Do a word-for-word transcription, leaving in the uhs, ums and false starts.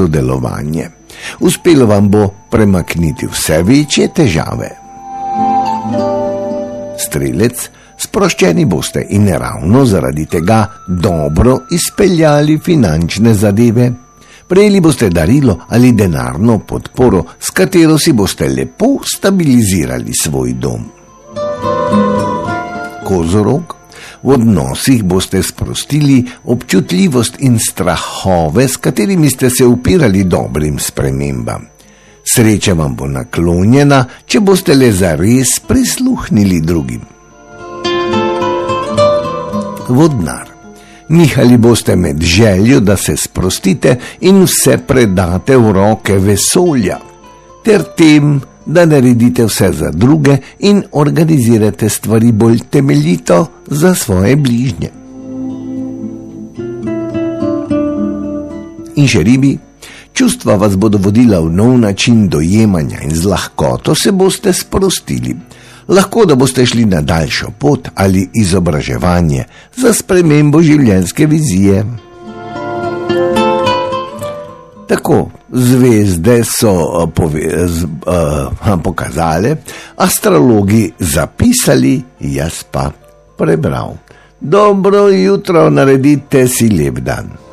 prosto delovanje. Uspelo vam bo premakniti vse večje težave. Strelec, sproščeni boste in ravno zaradi tega dobro izpeljali finančne zadeve. Prejeli boste darilo ali denarno podporo, s katero si boste lepo stabilizirali svoj dom. Kozorog, v odnosih boste sprostili občutljivost in strahove, s katerimi ste se upirali dobrim spremembam. Sreča vam bo naklonjena, če boste le zares prisluhnili drugim. Vodnar. Nihali boste med željo, da se sprostite in vse predate v roke vesolja, ter tem, da naredite vse za druge in organizirate stvari bolj temeljito za svoje bližnje. In še ribi, čustva vas bodo vodila v nov način dojemanja in z lahkoto se boste sprostili. Lahko da boste šli na daljšo pot ali izobraževanje za spremembo življenjske vizije. Tako zvezde so pove, z, uh, pokazale, astrologi zapisali, jaz pa prebral. Dobro jutro, naredite si lep dan.